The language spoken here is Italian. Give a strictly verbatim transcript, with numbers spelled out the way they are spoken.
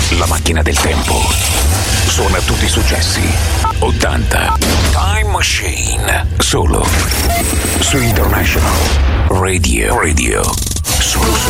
La macchina del tempo suona tutti i successi ottanta. Time Machine. Solo su International Radio. Radio. Solo su